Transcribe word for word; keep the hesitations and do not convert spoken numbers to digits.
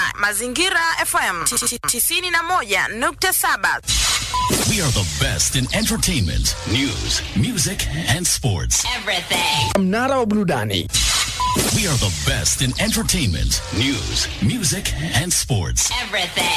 Mazingira F M tisini na moja nukta saba. We are the best in entertainment, news, music and sports. Everything. Mnara wa burudani. We are the best in entertainment, news, music and sports. Everything.